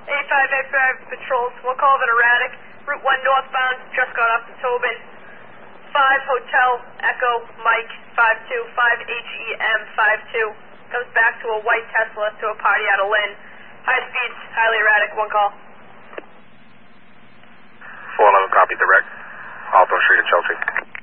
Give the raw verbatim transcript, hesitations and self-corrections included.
eight five eight five patrols, one call of an erratic, Route one northbound, just got off the Tobin. five Hotel Echo Mike five two, five H E M five two, comes back to a white Tesla to a party out of Lynn. High speeds, highly erratic, one call. four eleven copy direct, Hawthorne Street at Chelsea.